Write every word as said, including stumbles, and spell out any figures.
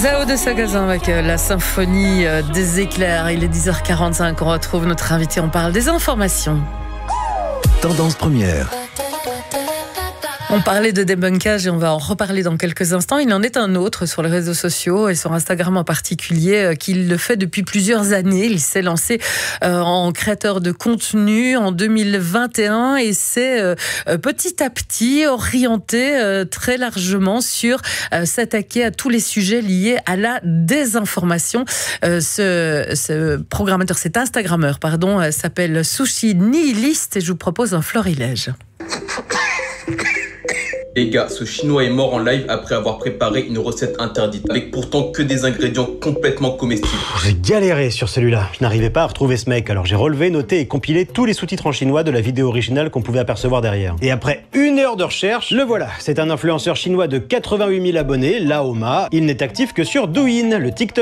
Zao de Sagazin avec la symphonie des éclairs. Il est dix heures quarante-cinq, on retrouve notre invité, on parle des informations. Tendance première. On parlait de débunkage et on va en reparler dans quelques instants. Il en est un autre sur les réseaux sociaux et sur Instagram en particulier qui le fait depuis plusieurs années. Il s'est lancé en créateur de contenu en deux mille vingt et un et s'est petit à petit orienté très largement sur s'attaquer à tous les sujets liés à la désinformation. Ce, ce programmateur, cet Instagrammeur, pardon, s'appelle Sushi Nihiliste et je vous propose un florilège. Les gars, ce chinois est mort en live après avoir préparé une recette interdite, avec pourtant que des ingrédients complètement comestibles. J'ai galéré sur celui-là. Je n'arrivais pas à retrouver ce mec, alors j'ai relevé, noté et compilé tous les sous-titres en chinois de la vidéo originale qu'on pouvait apercevoir derrière. Et après une heure de recherche, le voilà. C'est un influenceur chinois de quatre-vingt-huit mille abonnés, Lao Ma. Il n'est actif que sur Douyin, le TikTok